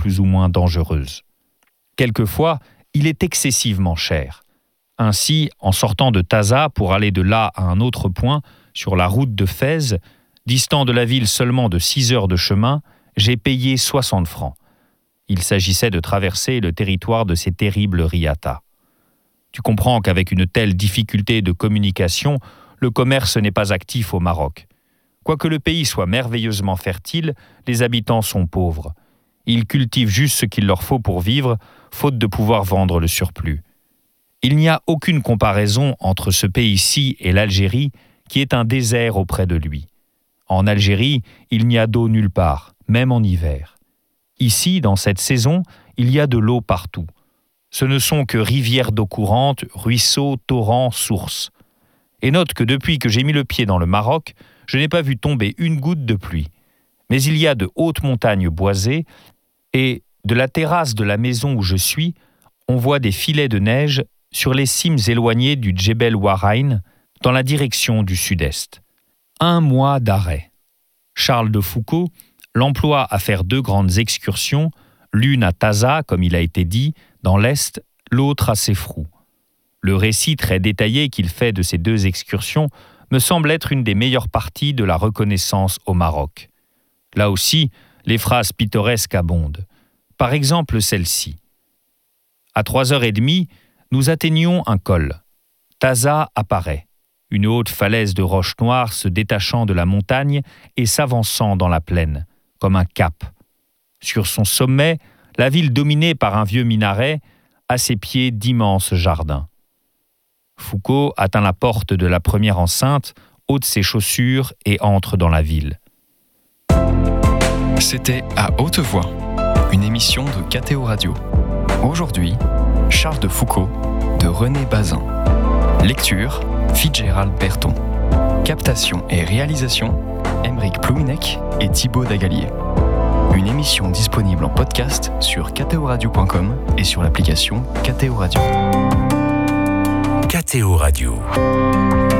plus ou moins dangereuses. Quelquefois, il est excessivement cher. Ainsi, en sortant de Taza pour aller de là à un autre point, sur la route de Fès, distant de la ville seulement de 6 heures de chemin, j'ai payé 60 francs. Il s'agissait de traverser le territoire de ces terribles riatas. Tu comprends qu'avec une telle difficulté de communication, le commerce n'est pas actif au Maroc. Quoique le pays soit merveilleusement fertile, les habitants sont pauvres. Ils cultivent juste ce qu'il leur faut pour vivre, faute de pouvoir vendre le surplus. Il n'y a aucune comparaison entre ce pays-ci et l'Algérie, qui est un désert auprès de lui. En Algérie, il n'y a d'eau nulle part, même en hiver. Ici, dans cette saison, il y a de l'eau partout. Ce ne sont que rivières d'eau courante, ruisseaux, torrents, sources. Et note que depuis que j'ai mis le pied dans le Maroc, je n'ai pas vu tomber une goutte de pluie. Mais il y a de hautes montagnes boisées et, de la terrasse de la maison où je suis, on voit des filets de neige sur les cimes éloignées du Djebel Wahrain, dans la direction du sud-est. 1 mois d'arrêt. Charles de Foucauld l'emploie à faire 2 grandes excursions, l'une à Taza, comme il a été dit, dans l'est, l'autre à Sefrou. Le récit très détaillé qu'il fait de ces 2 excursions me semble être une des meilleures parties de la reconnaissance au Maroc. Là aussi, les phrases pittoresques abondent. Par exemple, celle-ci. À 3h30, nous atteignions un col. Taza apparaît, une haute falaise de roches noires se détachant de la montagne et s'avançant dans la plaine, comme un cap. Sur son sommet, la ville dominée par un vieux minaret, à ses pieds d'immenses jardins. Foucauld atteint la porte de la première enceinte, ôte ses chaussures et entre dans la ville. C'était À Haute Voix, une émission de KTO Radio. Aujourd'hui, Charles de Foucauld de René Bazin. Lecture, Fitzgerald Berton. Captation et réalisation, Aymeric Plouinec et Thibaut Dagalier. Une émission disponible en podcast sur ktoradio.com et sur l'application KTO Radio. KTO Radio.